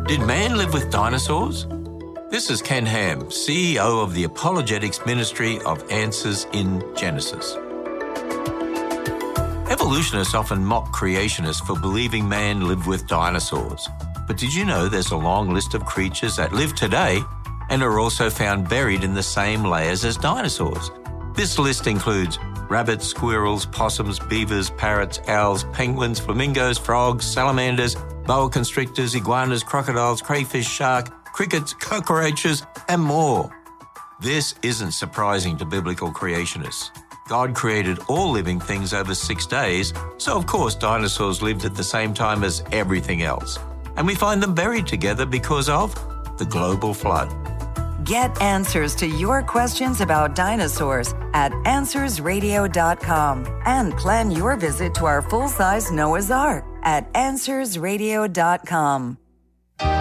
Did man live with dinosaurs? This is Ken Ham, CEO of the Apologetics Ministry of Answers in Genesis. Evolutionists often mock creationists for believing man lived with dinosaurs. But did you know there's a long list of creatures that live today and are also found buried in the same layers as dinosaurs? This list includes rabbits, squirrels, possums, beavers, parrots, owls, penguins, flamingos, frogs, salamanders, boa constrictors, iguanas, crocodiles, crayfish, shark, crickets, cockroaches, and more. This isn't surprising to biblical creationists. God created all living things over 6 days, so of course dinosaurs lived at the same time as everything else. And we find them buried together because of the global flood. Get answers to your questions about dinosaurs at AnswersRadio.com and plan your visit to our full-size Noah's Ark at AnswersRadio.com.